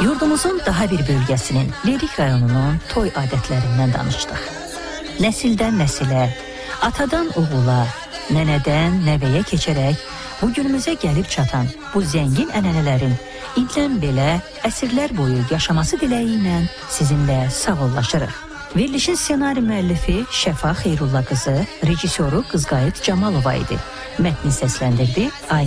Yurdumuzun daha bir bölgəsinin, Lerik rayonunun toy adətlərindən danışdıq. Nəsildən nəsilə, atadan oğula, nənədən nəvəyə keçərək bugünümüzə gəlib çatan bu zəngin ənənələrin ildən belə əsrlər boyu yaşaması diləyi ilə sizinlə sağollaşırıq. Verilişin ssenari müəllifi Şəfa Xeyrulla qızı, rejissoru Qızqayıt Camalova idi. Mətni səsləndirdi